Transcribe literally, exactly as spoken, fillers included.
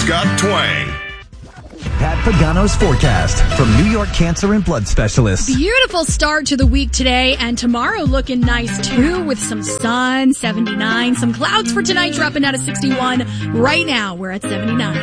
got twang. Pat Pagano's forecast from New York Cancer and Blood Specialists. Beautiful start to the week today, and tomorrow looking nice too with some sun, seventy-nine. Some clouds for tonight dropping out of sixty-one. Right now we're at seventy-nine.